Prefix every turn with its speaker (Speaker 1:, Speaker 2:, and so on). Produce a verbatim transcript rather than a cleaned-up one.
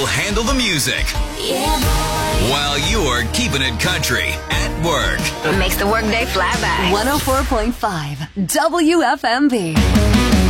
Speaker 1: will handle the music. Yeah, boy. While you're keeping it country at work.
Speaker 2: It makes the workday fly by.
Speaker 3: one oh four point five W F M B.